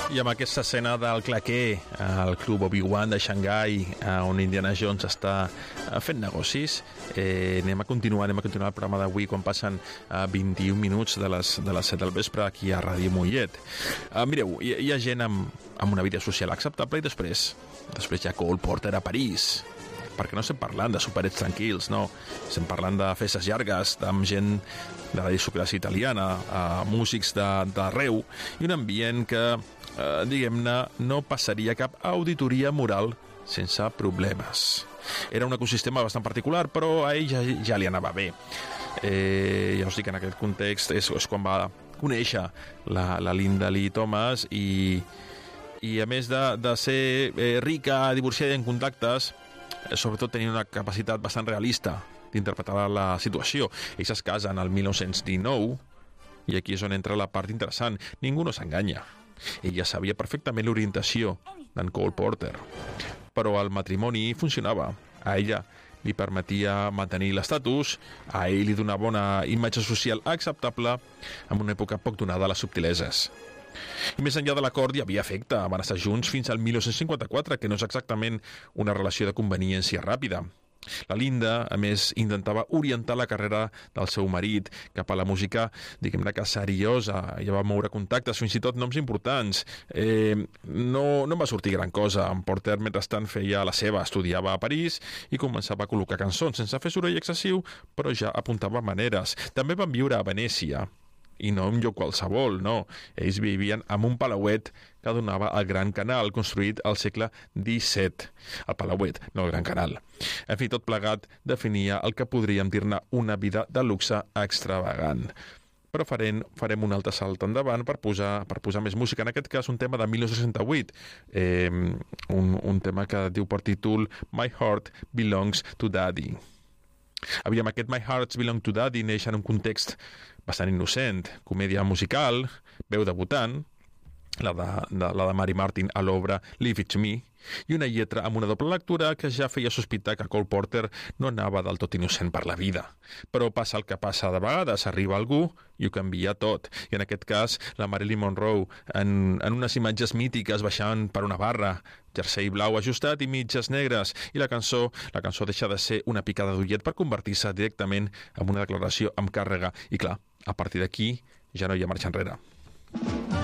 I amb aquesta escena del claquer al club Obi-Wan de Xangai, on Indiana Jones està fent negocis, anem a continuar el programa d'avui quan passen 21 minuts de les 7 del vespre aquí a Ràdio Mollet. Mireu, hi ha gent amb una vida social acceptable i després hi ha Cole Porter a París, perquè no estem parlant de superets tranquils, no, estem parlant de festes llargues, amb gent de l'aristocràcia italiana, músics d'arreu, i un ambient que diguem-ne, no passaria cap auditoria moral sense problemes. Era un ecosistema bastant particular, però a ell ja li anava bé. Ja us dic, en aquest context és quan va conèixer la Linda Lee Thomas i a més de ser rica, divorciada i en contactes, sobretot tenia una capacitat bastant realista d'interpretar la situació. Ells es casen el 1919 i aquí és on entra la part interessant. Ningú no s'enganya. Ella sabia perfectament l'orientació d'en Cole Porter, però el matrimoni funcionava. A ella li permetia mantenir l'estatus, a ell li donava una imatge social acceptable en una època poc donada a les subtileses. I més enllà de l'acord hi havia afecte, van estar junts fins al 1954, que no és exactament una relació de conveniència ràpida. La Linda, a més, intentava orientar la carrera del seu marit cap a la música, diguem-ne que seriosa. Ella va moure contactes, fins i tot noms importants. No va sortir gran cosa. En Porter, mentrestant, feia la seva, estudiava a París i començava a col·locar cançons sense fer soroll excessiu, però ja apuntava maneres. També van viure a Venècia, i no un lloc qualsevol, no. Ells vivien en un palauet que donava al Gran Canal, construït al segle XVII. El palauet, no el Gran Canal. En fi, tot plegat definia el que podríem dir-ne una vida de luxe extravagant. Però farem un altre salt endavant per posar més música. En aquest cas, un tema de 1968, un tema que diu per títol My Heart Belongs to Daddy. Aviam, aquest My Heart Belongs to Daddy neix en un context bastant innocent, comèdia musical, veu debutant, la de Mary Martin a l'obra Leave It To Me, i una lletra amb una doble lectura que ja feia sospitar que Cole Porter no anava del tot innocent per la vida. Però passa el que passa de vegades, arriba algú i ho canvia tot. I en aquest cas, la Marilyn Monroe, en unes imatges mítiques baixant per una barra, jersei blau ajustat i mitges negres, i la cançó deixa de ser una picada d'ullet per convertir-se directament en una declaració amb càrrega. I clar, a partir d'aquí ja no hi ha marxa enrere.